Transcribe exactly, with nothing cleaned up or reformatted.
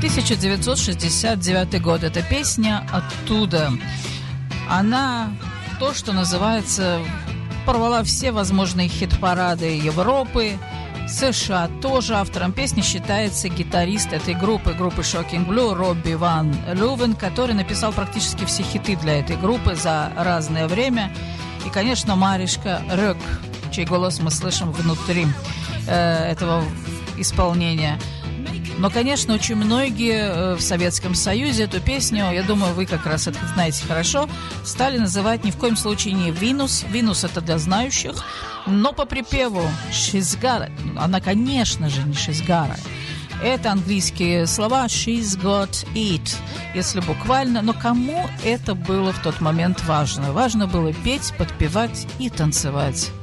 тысяча девятьсот шестьдесят девятый год. Эта песня оттуда. Она, то, что называется, порвала все возможные хит-парады Европы. США тоже. Автором песни считается гитарист этой группы, группы Shocking Blue, Робби Ван Лювен, который написал практически все хиты для этой группы за разное время. И, конечно, Маришка Рёк, чей голос мы слышим внутри э, этого исполнения. Но, конечно, очень многие в Советском Союзе эту песню, я думаю, вы как раз это знаете хорошо, стали называть ни в коем случае не «Винус». «Винус» — это для знающих, но по припеву «She's got it». Она, конечно же, не «She's got it». Это английские слова «She's got it», если буквально. Но кому это было в тот момент важно? Важно было петь, подпевать и танцевать.